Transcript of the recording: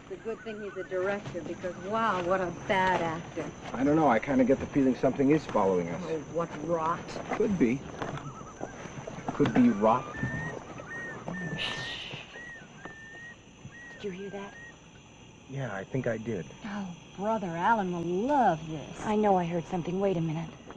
It's a good thing he's a director, because wow, what a bad actor. I don't know. I kind of get the feeling something is following us. Oh, what rot. Could be. Could be rot. Did you hear that? Yeah, I think I did. Oh, Brother Alan will love this. I know I heard something. Wait a minute.